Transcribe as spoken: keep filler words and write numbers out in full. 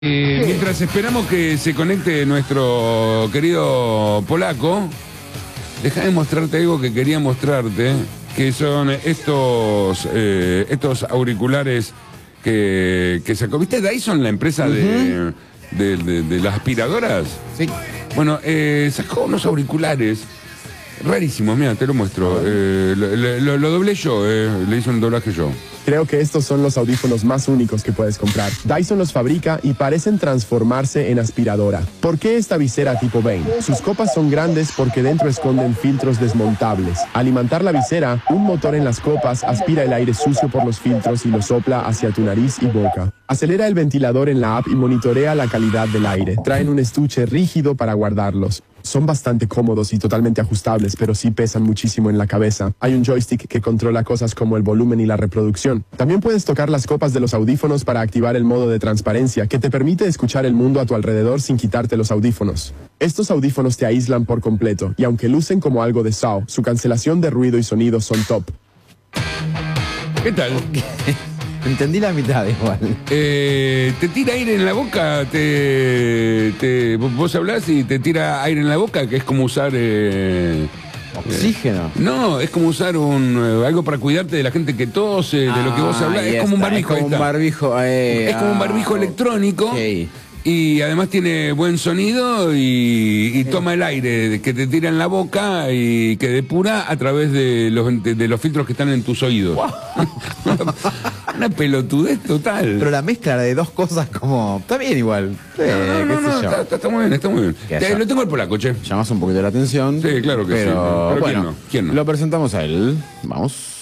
Eh, mientras esperamos que se conecte nuestro querido polaco, deja de mostrarte algo que quería mostrarte, que son estos eh, estos auriculares que, que sacó. ¿Viste Dyson, la empresa uh-huh. de, de, de, de las aspiradoras? Sí. Bueno, eh, sacó unos auriculares rarísimos, mira, te lo muestro. Eh, lo, lo, lo doblé yo, eh, le hice un doblaje yo. Creo que estos son los audífonos más únicos que puedes comprar. Dyson los fabrica y parecen transformarse en aspiradora. ¿Por qué esta visera tipo Bane? Sus copas son grandes porque dentro esconden filtros desmontables. Al alimentar la visera, un motor en las copas aspira el aire sucio por los filtros y lo sopla hacia tu nariz y boca. Acelera el ventilador en la app y monitorea la calidad del aire. Traen un estuche rígido para guardarlos. Son bastante cómodos y totalmente ajustables, pero sí pesan muchísimo en la cabeza. Hay un joystick que controla cosas como el volumen y la reproducción. También puedes tocar las copas de los audífonos para activar el modo de transparencia, que te permite escuchar el mundo a tu alrededor sin quitarte los audífonos. Estos audífonos te aíslan por completo, y aunque lucen como algo de S A O, su cancelación de ruido y sonido son top. ¿Qué tal? Entendí la mitad igual. Eh, te tira aire en la boca, te, te vos hablás y te tira aire en la boca, que es como usar eh, oxígeno. Eh, no, es como usar un eh, algo para cuidarte de la gente que tose, ah, de lo que vos hablás. Es como un barbijo. Es como un barbijo, eh, es como un barbijo ah, electrónico. Okay. Y además tiene buen sonido y, y toma el aire que te tira en la boca y que depura a través de los, de, de los filtros que están en tus oídos. Wow. Una pelotudez total. Pero la mezcla de dos cosas como... Está bien igual. Sí, no, no, no, está, está, está muy bien, está muy bien. Te, lo tengo el polaco, che. Llamas un poquito la atención. Sí, claro que pero, sí. Pero bueno, ¿quién no? ¿Quién no? Lo presentamos a él. Vamos.